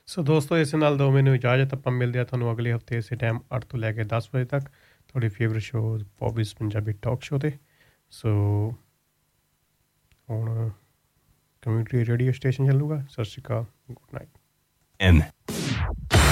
ਸੋ ਦੋਸਤੋ ਇਸ ਨਾਲ ਦਿਓ ਮੈਨੂੰ ਇਜਾਜ਼ਤ। ਆਪਾਂ ਮਿਲਦੇ ਹਾਂ ਤੁਹਾਨੂੰ ਅਗਲੇ ਹਫਤੇ ਇਸੇ ਟਾਈਮ 8 ਤੋਂ ਲੈ ਕੇ 10 ਵਜੇ ਤੱਕ ਤੁਹਾਡੀ favourite show ਬੌਬੀਜ਼ Punjabi talk show 'ਤੇ। ਸੋ ਹੁਣ ਕਮਿਊਨਿਟੀ ਰੇਡੀਓ ਸਟੇਸ਼ਨ ਚੱਲੂਗਾ। ਸਤਿ ਸ਼੍ਰੀ ਅਕਾਲ, ਗੁੱਡ ਨਾਈਟ।